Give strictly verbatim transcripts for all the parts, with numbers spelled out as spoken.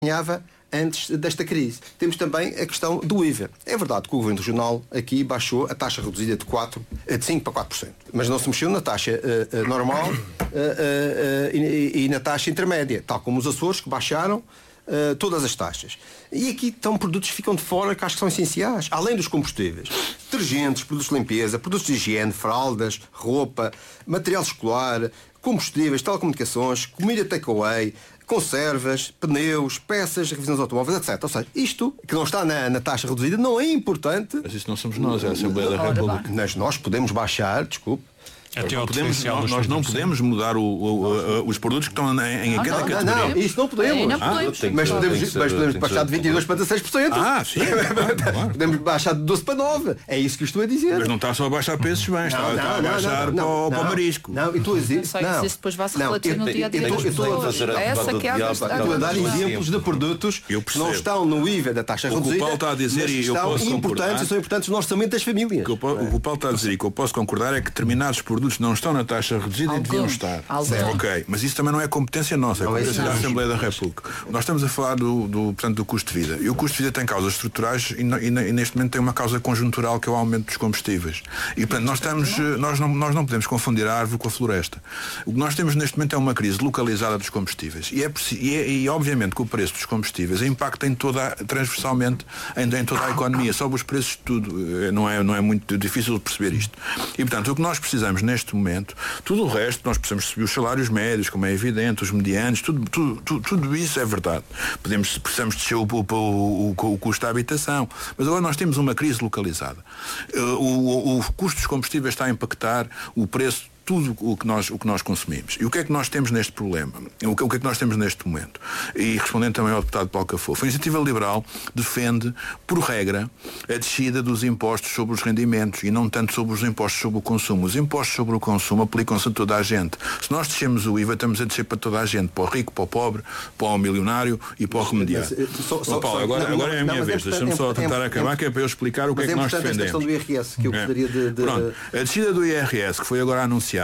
ganhava antes desta crise. Temos também a questão do I V A. É verdade que o Governo Regional aqui baixou a taxa reduzida de, quatro, de cinco para quatro por cento, mas não se mexeu na taxa uh, uh, normal uh, uh, uh, e, e na taxa intermédia, tal como os Açores, que baixaram uh, todas as taxas. E aqui estão produtos que ficam de fora, que acho que são essenciais, além dos combustíveis. Detergentes, produtos de limpeza, produtos de higiene, fraldas, roupa, material escolar, combustíveis, telecomunicações, comida takeaway, conservas, pneus, peças, revisões automóveis, etcétera. Ou seja, isto, que não está na, na taxa reduzida, não é importante. Mas isso não somos nós, é a Assembleia da República. Mas nós podemos baixar, desculpe. Nós não, podemos, nós, nós não podemos mudar o, o, o, os produtos que estão em, em ah, cada não, categoria. Não, não, isso não podemos. É, não podemos. Ah, mas podemos, mas podemos baixar de vinte e dois para dezasseis por cento. Ah, sim. Claro. Podemos baixar de doze para nove. É isso que eu estou a dizer. Mas não está só a baixar para esses bens, está, não, está a baixar não, não, para, o, não, para o marisco. Não, e estou a dizer. Não sei se isso depois vai se refletir no dia a dia. Estou a dar exemplos de produtos que não estão no I V A da taxa reduzida. O que o Paulo está a dizer e eu posso concordar. E são importantes no orçamento das famílias. O que o Paulo está a dizer e que eu posso concordar é que determinados produtos não estão na taxa reduzida e deviam estar. Ok, mas isso também não é competência nossa, é competência da Assembleia da República. Nós estamos a falar do, do, portanto, do custo de vida. E o custo de vida tem causas estruturais e, e, e neste momento tem uma causa conjuntural, que é o aumento dos combustíveis. E portanto nós, estamos, nós, não, nós não podemos confundir a árvore com a floresta. O que nós temos neste momento é uma crise localizada dos combustíveis. E, é, e, é, e obviamente que o preço dos combustíveis impacta em toda, transversalmente em, em toda a economia. Sobe os preços de tudo. Não é, não é muito difícil de perceber isto. E portanto o que nós precisamos neste momento, tudo o resto, nós precisamos subir os salários médios, como é evidente, os medianos, tudo, tudo, tudo, tudo isso é verdade. Podemos, precisamos descer o, o, o, o custo da habitação. Mas agora nós temos uma crise localizada. O, o, o custo dos combustíveis está a impactar o preço, tudo o que, nós, o que nós consumimos. E o que é que nós temos neste problema? O que, o que é que nós temos neste momento? E respondendo também ao deputado Paulo Cafofo, a Iniciativa Liberal defende, por regra, a descida dos impostos sobre os rendimentos e não tanto sobre os impostos sobre o consumo. Os impostos sobre o consumo aplicam-se a toda a gente. Se nós descemos o I V A, estamos a descer para toda a gente, para o rico, para o pobre, para o milionário e para o remediado. Só, só, Paulo, agora, não, agora é a minha não, vez. É Deixa-me só tentar é, acabar, é, que é para eu explicar o que é que nós defendemos. Esta questão do I R S, que eu gostaria de... de... Pronto, a descida do I R S, que foi agora anunciada,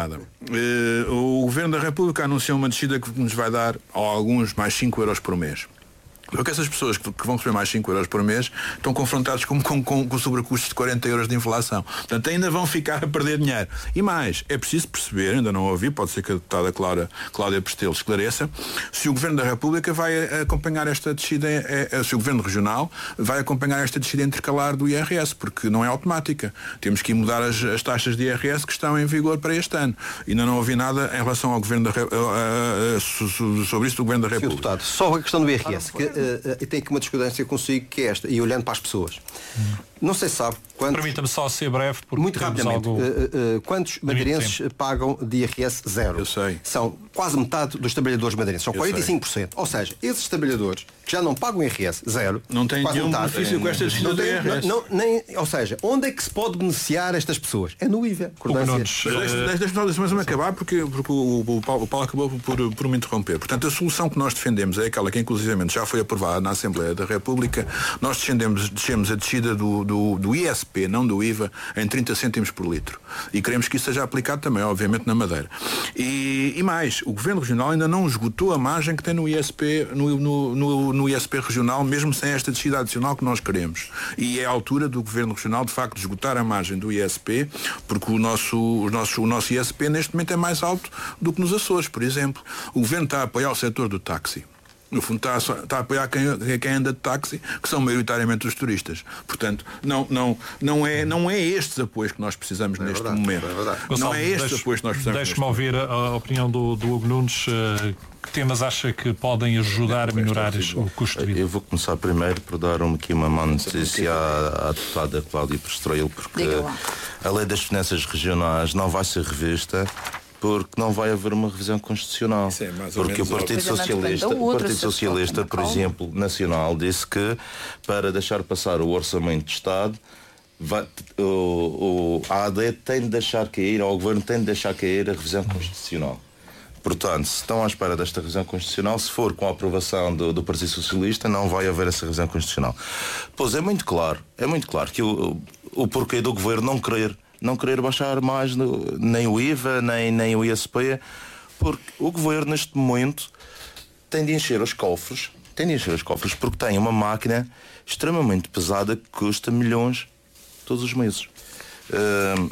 Uh, o Governo da República anunciou uma descida que nos vai dar a alguns mais cinco euros por mês. Porque essas pessoas que vão receber mais cinco euros por mês estão confrontados com, com, com, com sobrecustos de quarenta euros de inflação. Portanto, ainda vão ficar a perder dinheiro. E mais, é preciso perceber, ainda não ouvi, pode ser que a deputada Clara, Cláudia Pestelo esclareça, se o Governo da República vai acompanhar esta descida, é, é, se o Governo Regional vai acompanhar esta descida intercalar do I R S, porque não é automática. Temos que mudar as, as taxas de I R S que estão em vigor para este ano. Ainda não ouvi nada em relação ao Governo da, uh, uh, uh, sobre isso do Governo da República. Senhor Deputado, só a questão do I R S, que Uh, uh, tenho aqui uma discordância consigo, que é esta, e olhando para as pessoas. Hum. Não sei se sabe quantos... Permita-me só ser breve, porque muito rapidamente. Algo... Uh, uh, quantos madeirenses pagam de I R S zero? Eu sei. São quase metade dos trabalhadores madeirenses. São Eu quarenta e cinco por cento. Sei. Ou seja, esses trabalhadores que já não pagam I R S zero... Não têm nenhum benefício com esta descida do I R S. Não, nem, ou seja, onde é que se pode beneficiar estas pessoas? É no I V A. Deixa-me acabar, porque, porque o, o, Paulo, o Paulo acabou por, por me interromper. Portanto, a solução que nós defendemos é aquela que, inclusivamente, já foi aprovada na Assembleia da República. Nós descendemos, descemos a descida do, do, do I S P, não do I V A, em trinta cêntimos por litro. E queremos que isso seja aplicado também, obviamente, na Madeira. E, e mais, o Governo Regional ainda não esgotou a margem que tem no I S P, no, no, no, no I S P regional, mesmo sem esta descida adicional que nós queremos. E é a altura do Governo Regional, de facto, esgotar a margem do I S P, porque o nosso, o nosso, o nosso I S P neste momento é mais alto do que nos Açores, por exemplo. O Governo está a apoiar o setor do táxi. No fundo está a, está a apoiar quem, quem anda de táxi, que são maioritariamente os turistas. Portanto, não, não, não, é, não é estes apoios que nós precisamos é neste verdade, momento. É verdade. Gonçalo, não é estes deixe, apoios que nós precisamos. Deixe-me ouvir a, a opinião do, do Hugo Nunes. Uh, que temas acha que podem ajudar a minorar o custo de vida? Eu vou começar primeiro por dar aqui uma má notícia à, à deputada Cláudia Pestelo, porque a lei das finanças regionais não vai ser revista, porque não vai haver uma revisão constitucional. Sim, porque o Partido Socialista, o Partido Socialista, por exemplo, nacional, disse que para deixar passar o orçamento de Estado, vai, o, o, a A D tem de deixar cair, ou o Governo tem de deixar cair a revisão constitucional. Portanto, se estão à espera desta revisão constitucional, se for com a aprovação do, do Partido Socialista, não vai haver essa revisão constitucional. Pois é muito claro, é muito claro que o, o porquê do Governo não querer não querer baixar mais no, nem o I V A, nem, nem o I S P, porque o Governo neste momento tem de encher os cofres tem de encher os cofres porque tem uma máquina extremamente pesada que custa milhões todos os meses. Uh,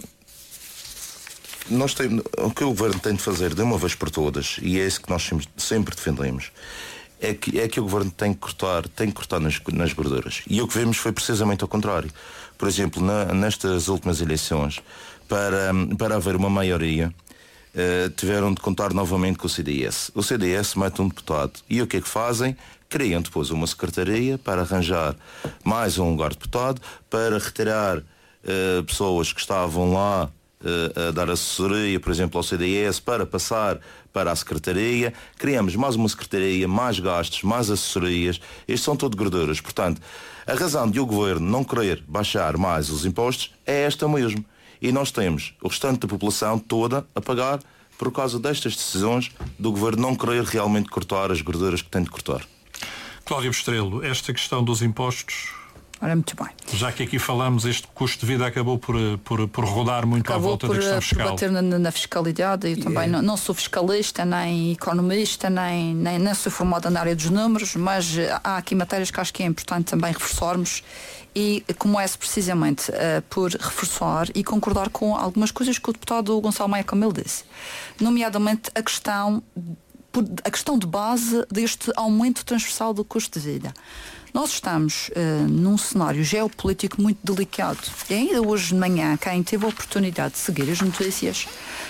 nós tem, o que o governo tem de fazer de uma vez por todas, e é isso que nós sempre defendemos, é que, é que o governo tem que cortar, tem que cortar nas, nas gorduras. E o que vimos foi precisamente ao contrário. Por exemplo, na, nestas últimas eleições, para, para haver uma maioria, uh, tiveram de contar novamente com o C D S. O C D S mete um deputado. E o que é que fazem? Criam depois uma secretaria para arranjar mais um lugar de deputado, para retirar uh, pessoas que estavam lá uh, a dar assessoria, por exemplo, ao C D S, para passar para a secretaria. Criamos mais uma secretaria, mais gastos, mais assessorias. Estes são tudo gorduras. Portanto, a razão de o governo não querer baixar mais os impostos é esta mesmo. E nós temos o restante da população toda a pagar por causa destas decisões do governo não querer realmente cortar as gorduras que tem de cortar. Cláudia Bostrelo, esta questão dos impostos... Ora, muito bem. Já que aqui falamos, este custo de vida acabou por, por, por rodar muito acabou à volta por, da questão fiscal. Acabou por bater na, na fiscalidade. Eu também não, não sou fiscalista, nem economista, nem, nem, nem sou formada na área dos números, mas há aqui matérias que acho que é importante também reforçarmos. E como é precisamente uh, por reforçar e concordar com algumas coisas que o deputado Gonçalo Maia Camelo disse. Nomeadamente a questão, a questão de base deste aumento transversal do custo de vida. Nós estamos uh, num cenário geopolítico muito delicado. E ainda hoje de manhã, quem teve a oportunidade de seguir as notícias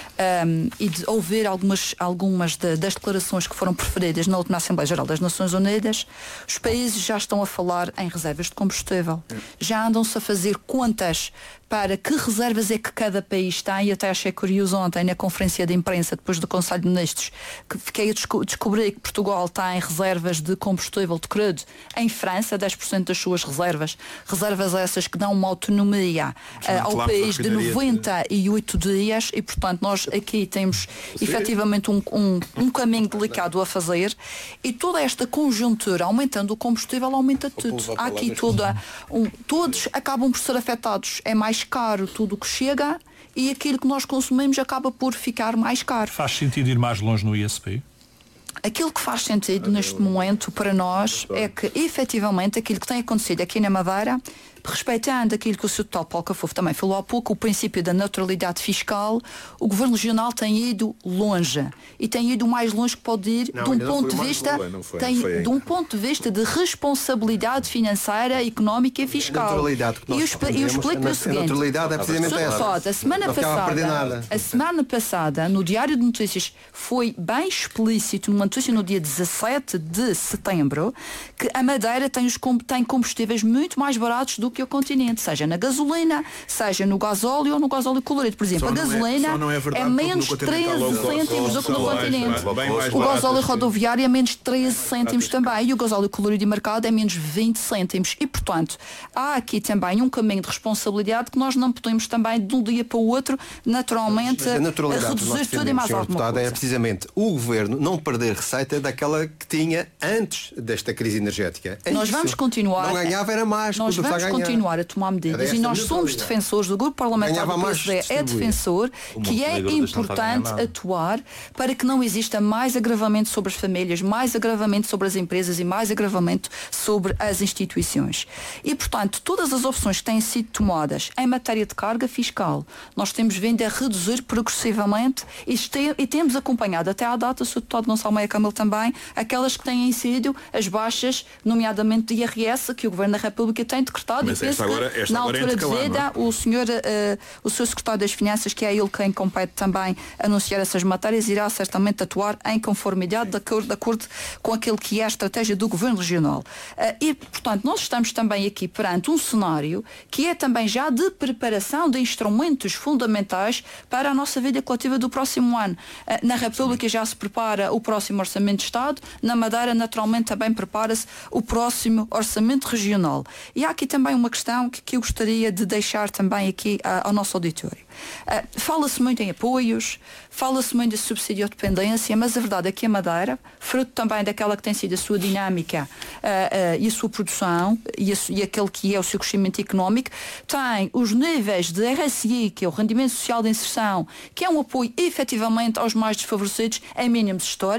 um, e de ouvir algumas, algumas de, das declarações que foram preferidas na última Assembleia Geral das Nações Unidas, os países já estão a falar em reservas de combustível. Já andam-se a fazer contas para que reservas é que cada país tem, e até achei curioso ontem na conferência de imprensa depois do Conselho de Ministros que fiquei a desco- descobrir que Portugal tem reservas de combustível de crudo em França, dez por cento das suas reservas, reservas essas que dão uma autonomia uh, ao país de noventa e oito dias, e portanto nós aqui temos efetivamente um, um, um caminho delicado a fazer, e toda esta conjuntura, aumentando o combustível, aumenta tudo. Há aqui toda um, todos acabam por ser afetados. É mais caro tudo o que chega e aquilo que nós consumimos acaba por ficar mais caro. Faz sentido ir mais longe no I S P? Aquilo que faz sentido neste momento para nós é que efetivamente aquilo que tem acontecido aqui na Madeira, respeitando aquilo que o senhor Paulo Cafofo também falou há pouco, o princípio da neutralidade fiscal, o Governo Regional tem ido longe e tem ido o mais longe que pode ir não, de um ponto de vista longe, foi, tem, de um ponto de vista de responsabilidade financeira, económica e fiscal. Neutralidade que nós e eu, exp- eu explico-lhe o seguinte. A neutralidade é precisamente essa. Só, a semana passada, a semana passada, no Diário de Notícias, foi bem explícito numa notícia no dia dezassete de setembro que a Madeira tem, os, tem combustíveis muito mais baratos do que o continente, seja na gasolina, seja no gasóleo ou no gasóleo colorido. Por exemplo, só a gasolina é, é, é menos treze cêntimos do que no continente. O gasóleo rodoviário é menos treze cêntimos também, e o gasóleo colorido de mercado é menos vinte cêntimos. E, portanto, há aqui também um caminho de responsabilidade que nós não podemos também de um dia para o outro, naturalmente, a reduzir tudo e mais alguma coisa. É precisamente o Governo não perder receita daquela que tinha antes desta crise energética. É nós isso. vamos continuar. Não ganhava, era mais. Nós vamos continuar a tomar medidas e nós somos defensores do grupo parlamentar do P S D, é defensor que é importante atuar para que não exista mais agravamento sobre as famílias, mais agravamento sobre as empresas e mais agravamento sobre as instituições. E, portanto, todas as opções que têm sido tomadas em matéria de carga fiscal, nós temos vindo a reduzir progressivamente e, este, e temos acompanhado até à data, o senhor deputado Gonçalo Maia Camelo também, aquelas que têm sido as baixas, nomeadamente de I R S, que o Governo da República tem decretado. Mas esta agora, esta na agora altura é de de vida, o senhor, uh, o senhor secretário das Finanças, que é ele quem compete também anunciar essas matérias, irá certamente atuar em conformidade de acordo, de acordo com aquilo que é a estratégia do Governo Regional. Uh, e, portanto, nós estamos também aqui perante um cenário que é também já de preparação de instrumentos fundamentais para a nossa vida coletiva do próximo ano. Uh, na República já se prepara o próximo Orçamento de Estado, na Madeira naturalmente também prepara-se o próximo Orçamento Regional. E há aqui também uma questão que, que eu gostaria de deixar também aqui uh, ao nosso auditório. Uh, fala-se muito em apoios, fala-se muito de subsidiodependência, mas a verdade é que a Madeira, fruto também daquela que tem sido a sua dinâmica uh, uh, e a sua produção e, a, e aquele que é o seu crescimento económico, tem os níveis de R S I, que é o Rendimento Social de Inserção, que é um apoio efetivamente aos mais desfavorecidos em mínimos históricos,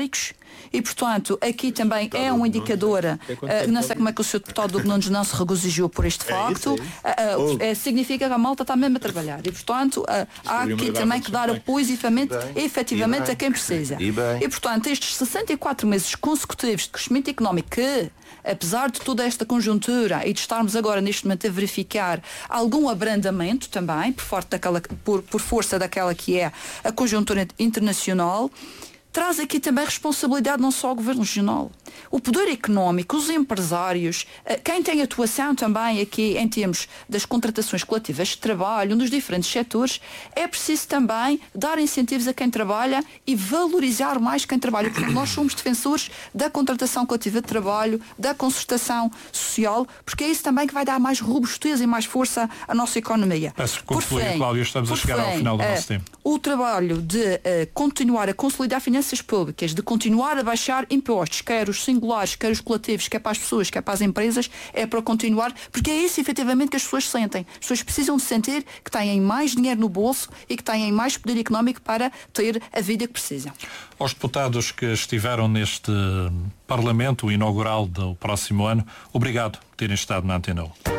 E, portanto, aqui também é um indicador, uh, não sei como é que o senhor deputado do Nunes não se regozijou por este facto, é uh, uh, uh, significa que a malta está mesmo a trabalhar. E, portanto, uh, há aqui também que dar apoio efetivamente, efetivamente a quem precisa. E, e, portanto, estes sessenta e quatro meses consecutivos de crescimento económico que, apesar de toda esta conjuntura e de estarmos agora neste momento a verificar algum abrandamento também, por, forte daquela, por, por força daquela que é a conjuntura internacional, traz aqui também responsabilidade não só ao Governo Regional. O poder económico, os empresários, quem tem atuação também aqui em termos das contratações coletivas de trabalho, nos diferentes setores, é preciso também dar incentivos a quem trabalha e valorizar mais quem trabalha, porque nós somos defensores da contratação coletiva de trabalho, da concertação social, porque é isso também que vai dar mais robustez e mais força à nossa economia. Peço que concluir, Cláudia, estamos a chegar ao final do nosso tempo. O trabalho de uh, continuar a consolidar finanças públicas, de continuar a baixar impostos, quer os singulares, quer os coletivos, quer para as pessoas, quer para as empresas, é para continuar, porque é isso efetivamente que as pessoas sentem. As pessoas precisam de sentir que têm mais dinheiro no bolso e que têm mais poder económico para ter a vida que precisam. Aos deputados que estiveram neste Parlamento inaugural do próximo ano, obrigado por terem estado na Antena um.